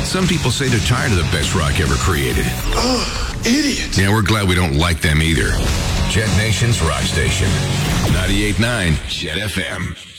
Some people say they're tired of the best rock ever created. Ugh, idiot. Yeah, we're glad we don't like them either. Jet Nation's Rock Station. 98.9 Jet FM.